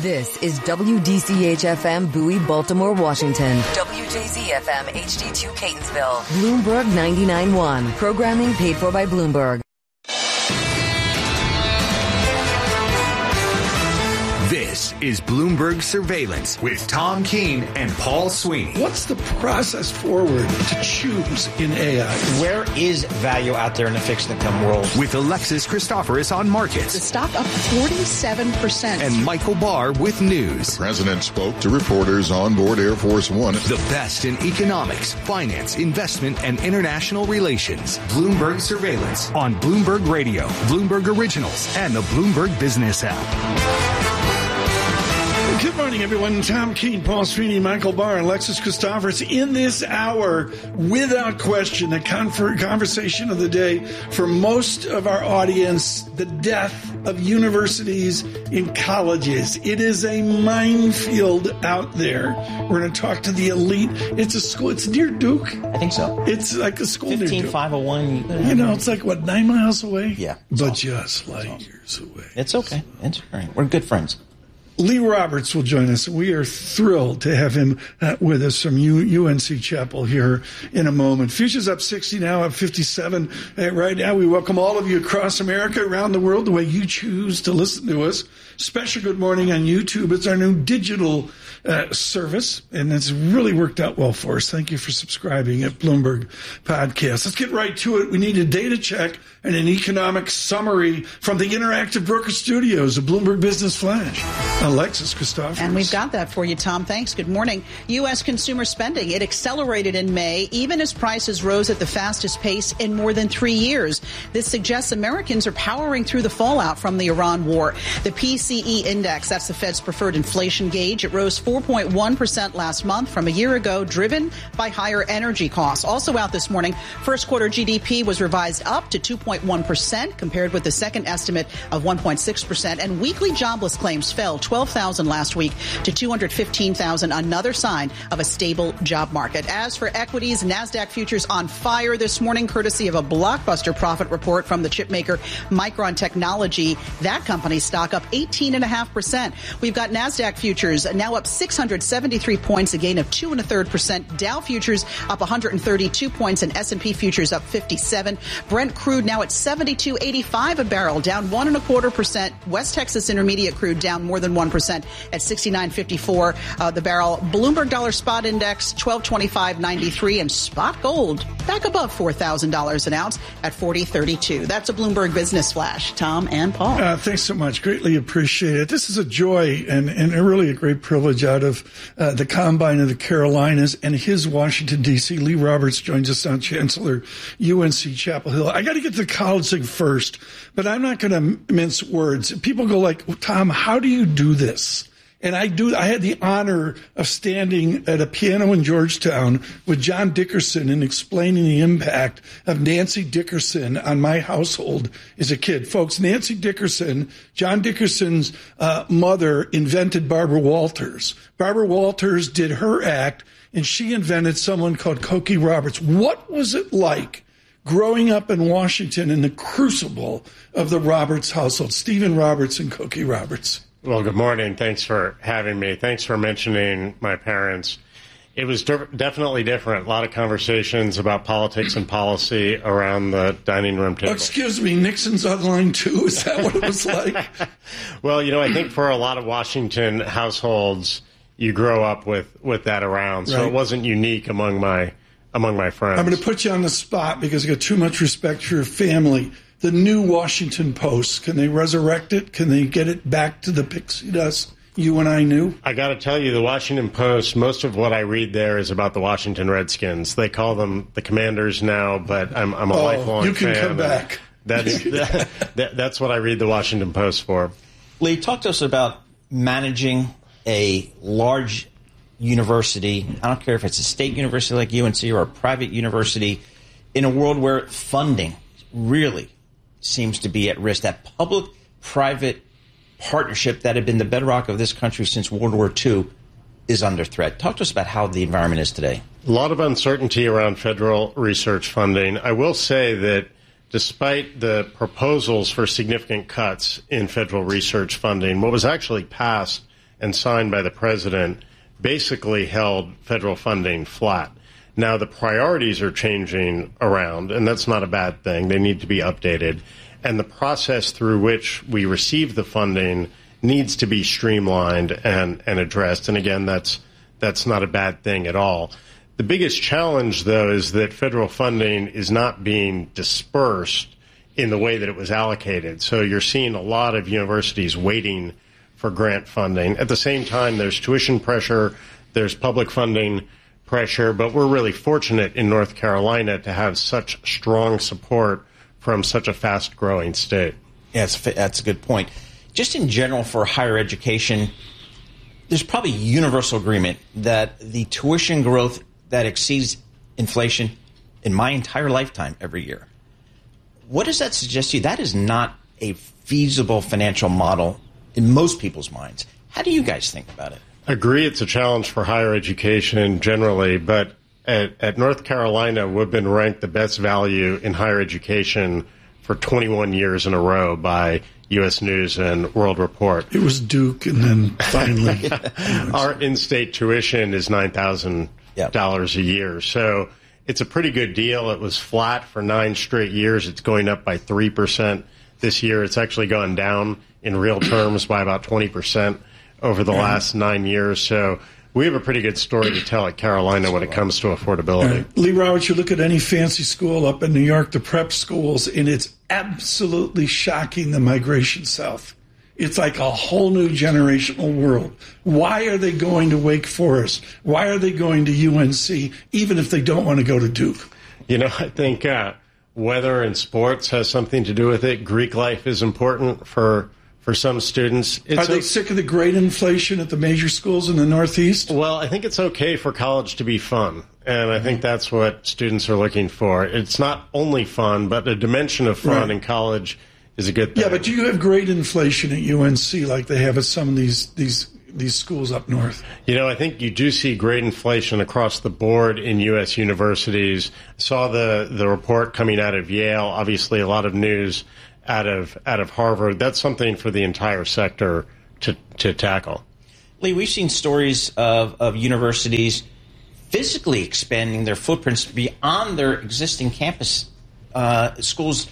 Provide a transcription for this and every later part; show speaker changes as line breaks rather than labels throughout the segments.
This is WDCH-FM Bowie, Baltimore, Washington. WJZ-FM HD2 Catonsville. Bloomberg 99.1. Programming paid for by Bloomberg.
This is Bloomberg Surveillance with Tom Keene and Paul Sweeney.
What's the process forward to choose in AI?
Where is value out there in the fixed income world?
With Alexis Christoforous on markets.
The stock up 47%.
And Michael Barr with news.
The president spoke to reporters on board Air Force One.
The best in economics, finance, investment, and international relations. Bloomberg Surveillance on Bloomberg Radio, Bloomberg Originals, and the Bloomberg Business app.
Good morning, everyone. Tom Keene, Paul Sweeney, Michael Barr, Alexis Christoforous. In this hour, without question, the conversation of the day for most of our audience, the death of universities and colleges. It is a minefield out there. We're going to talk to the elite. It's a school. It's near Duke.
I think so.
It's like a school near Duke.
15501.
You know, it's like, 9 miles away?
Yeah.
But just light years away.
It's okay. It's all right. We're good friends.
Lee Roberts will join us. We are thrilled to have him with us from UNC Chapel here in a moment. Futures up 60 now, up 57 right now. We welcome all of you across America, around the world, the way you choose to listen to us. Special good morning on YouTube. It's our new digital service, and it's really worked out well for us. Thank you for subscribing at Bloomberg Podcast. Let's get right to it. We need a data check and an economic summary from the Interactive Broker Studios of Bloomberg Business Flash. Alexis Christoforous.
And we've got that for you, Tom. Thanks. Good morning. U.S. consumer spending, it accelerated in May, even as prices rose at the fastest pace in more than 3 years. This suggests Americans are powering through the fallout from the Iran war. The PCE index, that's the Fed's preferred inflation gauge, it rose 4.1% last month from a year ago, driven by higher energy costs. Also out this morning, first quarter GDP was revised up to 2.1% compared with the second estimate of 1.6%. And weekly jobless claims fell 12,000 last week to 215,000, another sign of a stable job market. As for equities, NASDAQ futures on fire this morning, courtesy of a blockbuster profit report from the chipmaker Micron Technology. That company's stock up 18.5%. We've got NASDAQ futures now up 673 points, a gain of 2.33%. Dow futures up 132 points, and S&P futures up 57. Brent crude now at $72.85 a barrel, down 1.25%. West Texas Intermediate crude down more than 1% at $69.54 the barrel. Bloomberg Dollar Spot Index 1225.93, and spot gold back above $4,000 an ounce at $40.32. That's a Bloomberg Business Flash. Tom and Paul.
Thanks so much. Greatly appreciate it. This is a joy and really a great privilege out of the Combine of the Carolinas and his Washington, D.C. Lee Roberts joins us on Chancellor UNC Chapel Hill. I got to get to the college thing first, but I'm not going to mince words. People go like, Tom, how do you do this? And I had the honor of standing at a piano in Georgetown with John Dickerson and explaining the impact of Nancy Dickerson on my household as a kid. Folks, Nancy Dickerson, John Dickerson's mother, invented Barbara Walters. Barbara Walters did her act, and she invented someone called Cokie Roberts. What was it like growing up in Washington in the crucible of the Roberts household? Stephen Roberts and Cokie Roberts.
Well, good morning. Thanks for having me. Thanks for mentioning my parents. It was definitely different. A lot of conversations about politics and policy around the dining room table.
Oh, excuse me, Nixon's online too? Is that what it was like?
Well, I think for a lot of Washington households, you grow up with that around. So It wasn't unique among my friends. I'm
going to put you on the spot because I got too much respect for your family. The new Washington Post, can they resurrect it? Can they get it back to the pixie dust you and I knew?
I got to tell you, the Washington Post, most of what I read there is about the Washington Redskins. They call them the Commanders now, but I'm a lifelong fan.
You can come back.
That's what I read the Washington Post for.
Lee, talk to us about managing a large university. I don't care if it's a state university like UNC or a private university in a world where funding really seems to be at risk. That public-private partnership that had been the bedrock of this country since World War II is under threat. Talk to us about how the environment is today.
A lot of uncertainty around federal research funding. I will say that despite the proposals for significant cuts in federal research funding, what was actually passed and signed by the president basically held federal funding flat. Now, the priorities are changing around, and that's not a bad thing. They need to be updated. And the process through which we receive the funding needs to be streamlined and addressed. And again, that's not a bad thing at all. The biggest challenge, though, is that federal funding is not being dispersed in the way that it was allocated. So you're seeing a lot of universities waiting for grant funding. At the same time, there's tuition pressure, there's public funding pressure, but we're really fortunate in North Carolina to have such strong support from such a fast-growing state.
Yeah, that's a good point. Just in general for higher education, there's probably universal agreement that the tuition growth that exceeds inflation in my entire lifetime every year. What does that suggest to you? That is not a feasible financial model in most people's minds. How do you guys think about it?
Agree, it's a challenge for higher education generally, but at North Carolina, we've been ranked the best value in higher education for 21 years in a row by U.S. News and World Report.
It was Duke, and then finally.
Our in-state tuition is $9,000 a year. So it's a pretty good deal. It was flat for 9 straight years. It's going up by 3% this year. It's actually gone down in real terms by about 20% over the last 9 years. So we have a pretty good story to tell at Carolina when it comes to affordability.
Lee Roberts, you look at any fancy school up in New York, the prep schools, and it's absolutely shocking, the migration south. It's like a whole new generational world. Why are they going to Wake Forest? Why are they going to UNC, even if they don't want to go to Duke?
You know, I think weather and sports has something to do with it. Greek life is important for some students.
Are they sick of the great inflation at the major schools in the Northeast?
Well, I think it's okay for college to be fun, and I think that's what students are looking for. It's not only fun, but a dimension of fun in college is a good thing.
Yeah, but do you have great inflation at UNC like they have at some of these schools up north?
You know, I think you do see great inflation across the board in U.S. universities. I saw the report coming out of Yale, obviously a lot of news out of Harvard. That's something for the entire sector to tackle.
Lee, we've seen stories of universities physically expanding their footprints beyond their existing campus. Schools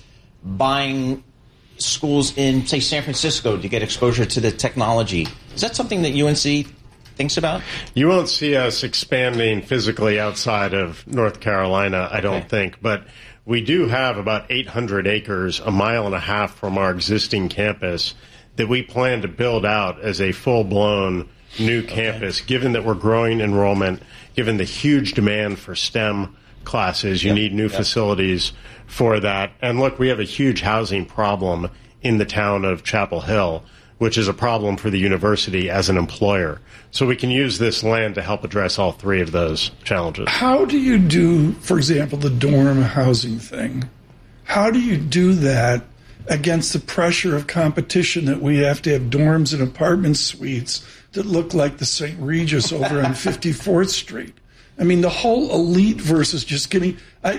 buying schools in, say, San Francisco to get exposure to the technology. Is that something that UNC thinks about?
You won't see us expanding physically outside of North Carolina, I don't think, but we do have about 800 acres, a mile and a half from our existing campus, that we plan to build out as a full-blown new campus, given that we're growing enrollment, given the huge demand for STEM classes. You need new facilities for that. And look, we have a huge housing problem in the town of Chapel Hill, which is a problem for the university as an employer. So we can use this land to help address all three of those challenges.
How do you do, for example, the dorm housing thing? How do you do that against the pressure of competition that we have to have dorms and apartment suites that look like the St. Regis over on 54th Street? I mean, the whole elite versus just getting...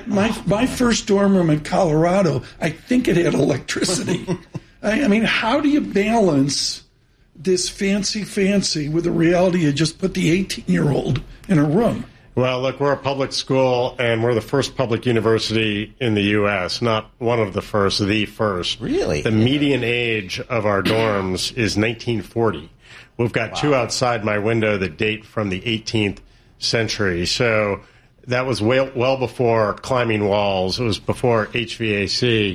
My first dorm room in Colorado, I think it had electricity. I mean, how do you balance this fancy with the reality of just put the 18-year-old in a room?
Well, look, we're a public school, and we're the first public university in the U.S., not one of the first, the first.
Really?
The median age of our dorms is 1940. We've got two outside my window that date from the 18th century. So that was well before climbing walls. It was before HVAC.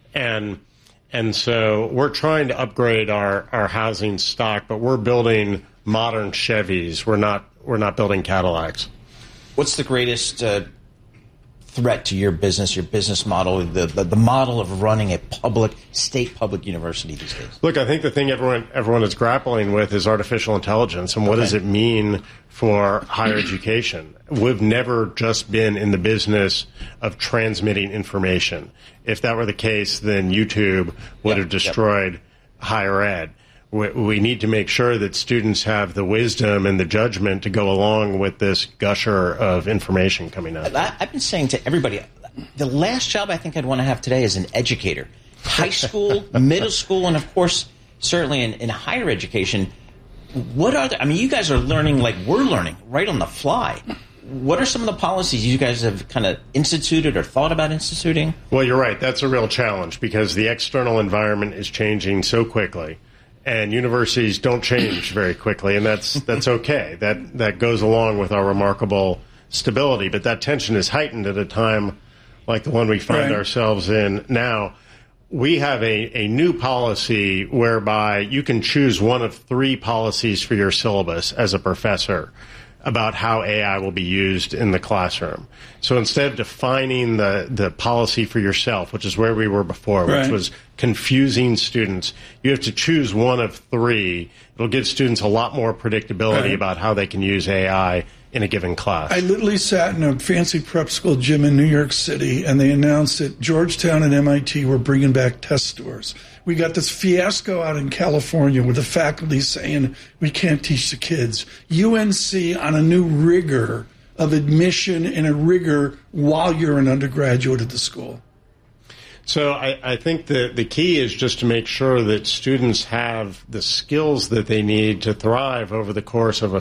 And so we're trying to upgrade our housing stock, but we're building modern Chevys. We're not building Cadillacs.
What's the greatest threat to your business model, the model of running a state public university these days?
Look, I think the thing everyone is grappling with is artificial intelligence and what does it mean for higher education. We've never just been in the business of transmitting information. If that were the case, then YouTube would have destroyed higher ed. We need to make sure that students have the wisdom and the judgment to go along with this gusher of information coming out.
I've been saying to everybody, the last job I think I'd want to have today is an educator. High school, middle school, and of course, certainly in higher education, What are you guys are learning like we're learning right on the fly. What are some of the policies you guys have kind of instituted or thought about instituting? Well,
you're right. That's a real challenge because the external environment is changing so quickly, and universities don't change very quickly, and that's okay. That goes along with our remarkable stability. But that tension is heightened at a time like the one we find ourselves in now. We have a new policy whereby you can choose one of 3 policies for your syllabus as a professor about how AI will be used in the classroom. So instead of defining the policy for yourself, which is where we were before, which was confusing students, you have to choose one of 3. It'll give students a lot more predictability about how they can use AI in a given class.
I literally sat in a fancy prep school gym in New York City, and they announced that Georgetown and MIT were bringing back test scores. We got this fiasco out in California with the faculty saying we can't teach the kids. UNC on a new rigor of admission and a rigor while you're an undergraduate at the school.
So I think the key is just to make sure that students have the skills that they need to thrive over the course of a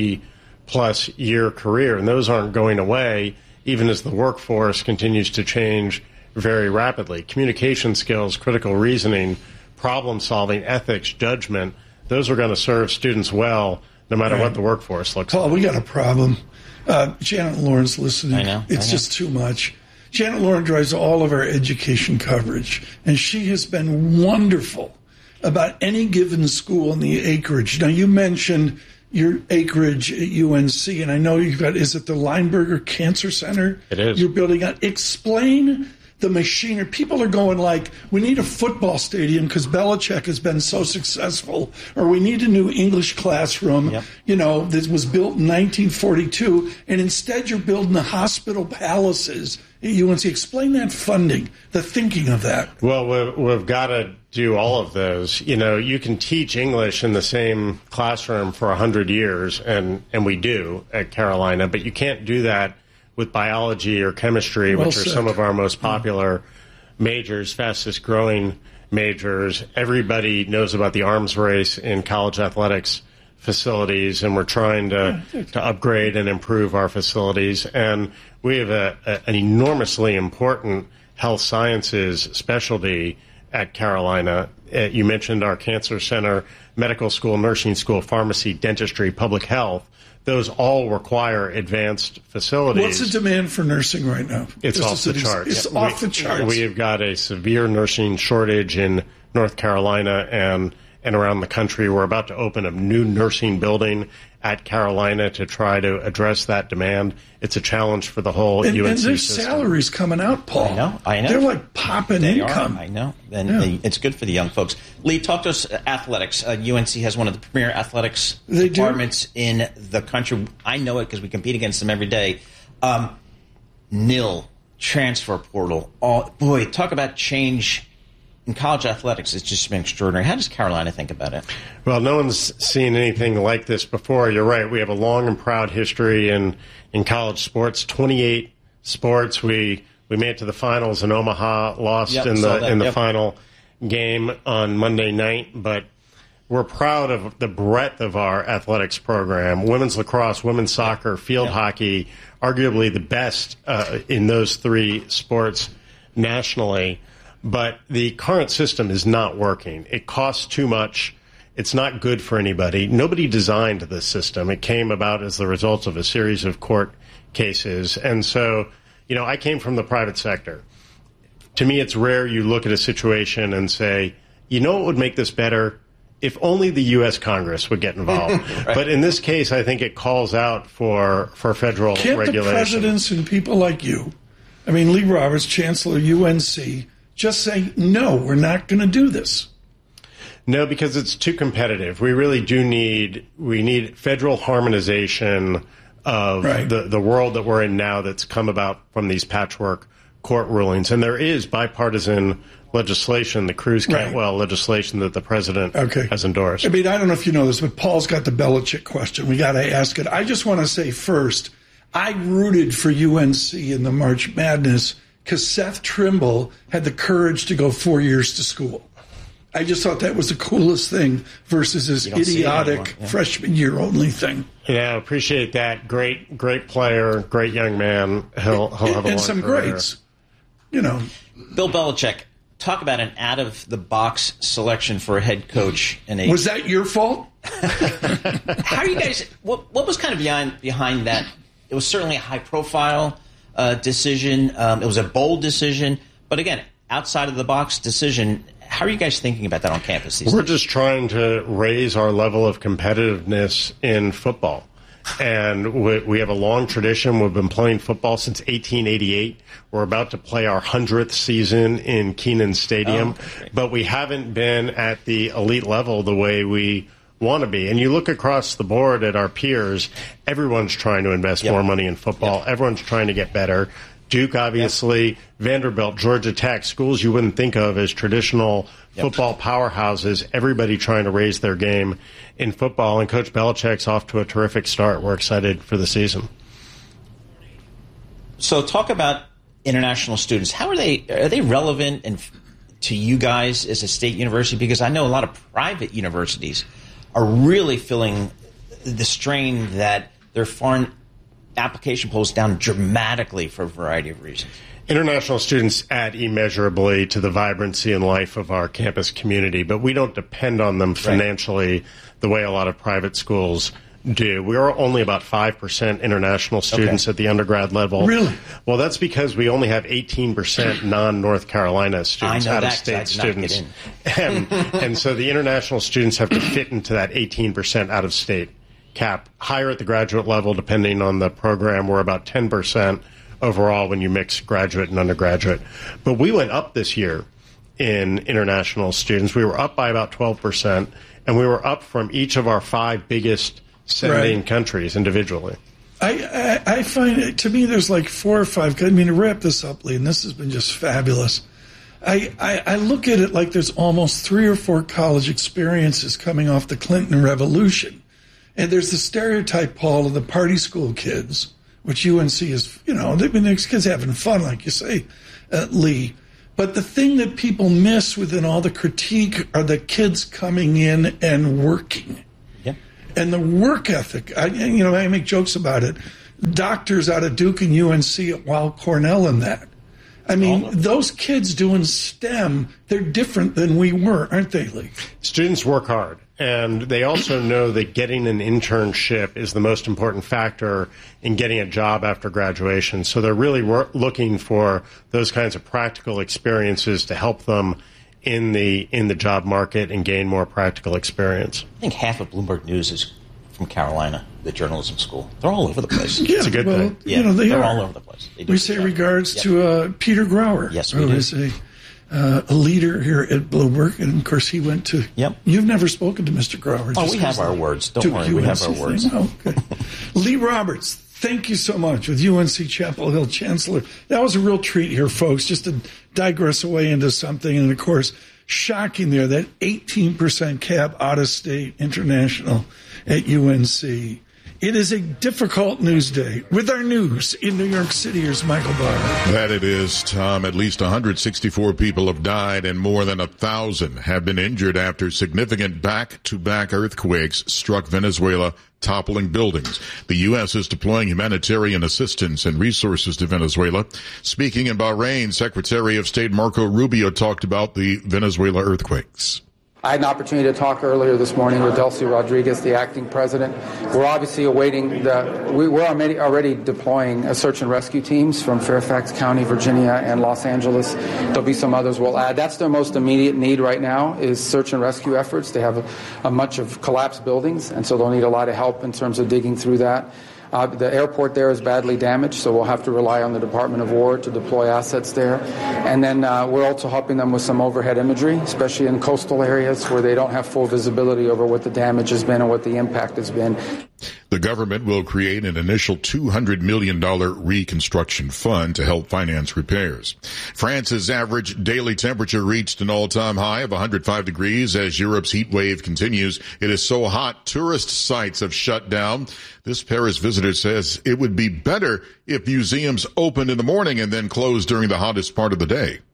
50-plus year career, and those aren't going away even as the workforce continues to change very rapidly. Communication skills, critical reasoning, problem solving, ethics, judgment, those are going to serve students well no matter what the workforce looks like.
Paul, we got a problem. Janet Lauren's listening.
I know.
It's just too much. Janet Lauren drives all of our education coverage, and she has been wonderful about any given school in the acreage. Now, you mentioned your acreage at UNC, and I know you've got, is it the Lineberger Cancer Center?
It is.
You're building out. Explain the machinery. People are going like, we need a football stadium because Belichick has been so successful, or we need a new English classroom, that was built in 1942, and instead you're building the hospital palaces at UNC. Explain that funding, the thinking of that.
Well, we've got to do all of those. You can teach English in the same classroom for 100 years, and we do at Carolina, but you can't do that with biology or chemistry, which are some of our most popular majors, fastest growing majors. Everybody knows about the arms race in college athletics facilities, and we're trying to upgrade and improve our facilities. And we have an enormously important health sciences specialty at Carolina. You mentioned our cancer center, medical school, nursing school, pharmacy, dentistry, public health. Those all require advanced facilities.
What's the demand for nursing right now?
It's off the charts.
It's off the charts.
We have got a severe nursing shortage in North Carolina and around the country. We're about to open a new nursing building at Carolina to try to address that demand. It's a challenge for the whole UNC
and there's
system.
Salaries coming out, Paul.
I know.
They're like popping income.
I know. And it's good for the young folks. Lee, talk to us athletics. UNC has one of the premier athletics departments in the country. I know it because we compete against them every day. NIL, transfer portal. Boy, talk about change in college athletics. It's just been extraordinary. How does Carolina think about it?
Well, no one's seen anything like this before. You're right. We have a long and proud history in college sports. 28 sports. We made it to the finals in Omaha, lost in the final game on Monday night, but we're proud of the breadth of our athletics program. Women's lacrosse, women's soccer, field hockey, arguably the best in those 3 sports nationally. But the current system is not working. It costs too much. It's not good for anybody. Nobody designed this system. It came about as the result of a series of court cases. And so, I came from the private sector. To me, it's rare you look at a situation and say, what would make this better? If only the U.S. Congress would get involved. Right. But in this case, I think it calls out for federal regulation.
Can't the presidents and people like you, Lee Roberts, Chancellor UNC, just say, no, we're not going to do this?
No, because it's too competitive. We really do need federal harmonization of the world that we're in now that's come about from these patchwork court rulings. And there is bipartisan legislation, the Cruz-Cantwell legislation that the president has endorsed.
I don't know if you know this, but Paul's got the Belichick question. We got to ask it. I just want to say first, I rooted for UNC in the March Madness because Seth Trimble had the courage to go 4 years to school. I just thought that was the coolest thing versus this idiotic freshman year only thing.
Yeah, appreciate that. Great player, great young man. He'll have a
and
long
some
career.
greats. You know,
Bill Belichick, talk about an out-of-the-box selection for a head coach.
Was that your fault?
How are you guys? What was kind of behind that? It was certainly a high-profile decision. It was a bold decision, but again, outside-of-the-box decision. How are you guys thinking about that on campus these days?
We're just trying to raise our level of competitiveness in football. And we have a long tradition. We've been playing football since 1888. We're about to play our 100th season in Kenan Stadium. But we haven't been at the elite level the way we want to be. And you look across the board at our peers, everyone's trying to invest more money in football. Everyone's trying to get better. Duke, obviously, Vanderbilt, Georgia Tech, schools you wouldn't think of as traditional football powerhouses, everybody trying to raise their game in football. And Coach Belichick's off to a terrific start. We're excited for the season.
So talk about international students. How are they relevant to you guys as a state university? Because I know a lot of private universities are really feeling the strain that their foreign application pulls down dramatically for a variety of reasons.
International students add immeasurably to the vibrancy and life of our campus community, but we don't depend on them financially the way a lot of private schools do. We are only about 5% international students at the undergrad level.
Really?
Well, that's because we only have 18% non-North Carolina students, out-of-state students. And so the international students have to fit into that 18% out-of-state cap. Higher at the graduate level, depending on the program, we're about 10% overall when you mix graduate and undergraduate. But we went up this year in international students. We were up by about 12%, and we were up from each of our 5 biggest sending countries individually.
I find it, to me, there's like 4 or 5. I mean, to wrap this up, Lee, and this has been just fabulous. I look at it like there's almost 3 or 4 college experiences coming off the Clinton Revolution. And there's the stereotype, Paul, of the party school kids, which UNC is, these kids having fun, like you say, Lee. But the thing that people miss within all the critique are the kids coming in and working. Yeah. And the work ethic. I make jokes about it. Doctors out of Duke and UNC at Weill Cornell and that. I mean, those kids doing STEM, they're different than we were, aren't they, Lee?
Students work hard. And they also know that getting an internship is the most important factor in getting a job after graduation. So they're really looking for those kinds of practical experiences to help them in the job market and gain more practical experience.
I think half of Bloomberg News is from Carolina, the journalism school. They're all over the place.
Yeah,
it's a good thing.
Yeah, they're all over the place.
We say regards to Peter Grauer,
we
who
do.
is a leader here at Bloomberg, and of course he went to.
Yep.
You've never spoken to Mr. Grauer.
Oh, we have our words. Don't worry, we have our words.
Oh, okay. Lee Roberts, thank you so much with UNC Chapel Hill Chancellor. That was a real treat here, folks. Just to digress away into something, and of course, shocking there that 18% cap out of state international at UNC. It is a difficult news day. With our news in New York City, here's Michael Barr.
That it is, Tom. At least 164 people have died and more than 1,000 have been injured after significant back-to-back earthquakes struck Venezuela, toppling buildings. The U.S. is deploying humanitarian assistance and resources to Venezuela. Speaking in Bahrain, Secretary of State Marco Rubio talked about the Venezuela earthquakes.
I had an opportunity to talk earlier this morning with Delcy Rodriguez, the acting president. We're obviously awaiting we're already deploying search and rescue teams from Fairfax County, Virginia, and Los Angeles. There'll be some others we'll add. That's their most immediate need right now is search and rescue efforts. They have a bunch of collapsed buildings, and so they'll need a lot of help in terms of digging through that. The airport there is badly damaged, so we'll have to rely on the Department of War to deploy assets there. And then we're also helping them with some overhead imagery, especially in coastal areas where they don't have full visibility over what the damage has been and what the impact has been.
The government will create an initial $200 million reconstruction fund to help finance repairs. France's average daily temperature reached an all-time high of 105 degrees as Europe's heat wave continues. It is so hot, tourist sites have shut down. This Paris visitor says it would be better if museums opened in the morning and then closed during the hottest part of the day.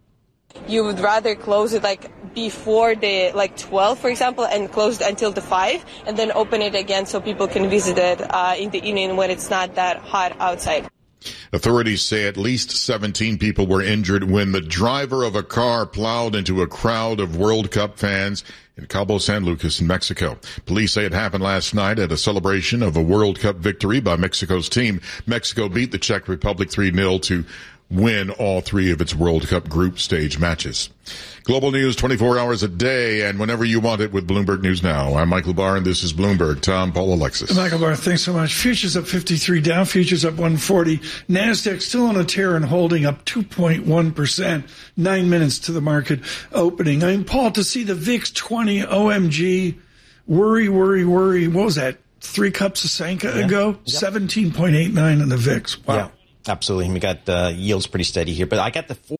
You would rather close it like before the 12, for example, and close it until the 5, and then open it again so people can visit it in the evening when it's not that hot outside.
Authorities say at least 17 people were injured when the driver of a car plowed into a crowd of World Cup fans in Cabo San Lucas in Mexico. Police say it happened last night at a celebration of a World Cup victory by Mexico's team. Mexico beat the Czech Republic 3-0 to win all 3 of its World Cup group stage matches. Global news 24 hours a day and whenever you want it with Bloomberg News Now. I'm Michael Barr and this is Bloomberg. Tom, Paul, Alexis.
Michael Barr, thanks so much. Futures up 53, Dow futures up 140. NASDAQ still on a tear and holding up 2.1%. 9 minutes to the market opening. I'm Paul, to see the VIX 20 OMG. Worry. What was that? 3 cups of Sanka ago? Yep. 17.89 in the VIX. Wow.
Yeah. Absolutely. We got yields pretty steady here, but I got the